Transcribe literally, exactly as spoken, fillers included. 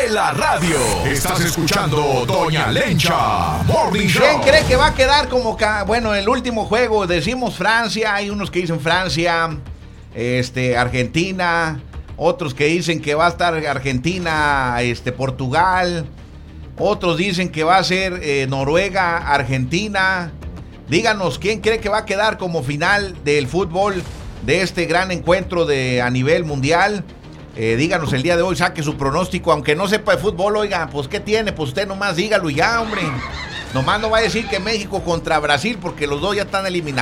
de la radio. Estás escuchando Doña Lencha Morning Show. ¿Quién cree que va a quedar como, ca- bueno, el último juego? Decimos Francia, hay unos que dicen Francia, este, Argentina, otros que dicen que va a estar Argentina, este, Portugal, otros dicen que va a ser eh, Noruega, Argentina. Díganos, ¿quién cree que va a quedar como final del fútbol de este gran encuentro de a nivel mundial? Eh, díganos el día de hoy, saque su pronóstico, aunque no sepa de fútbol, oiga, pues ¿qué tiene? Pues usted nomás dígalo y ya, hombre. Nomás no va a decir que México contra Brasil, porque los dos ya están eliminados.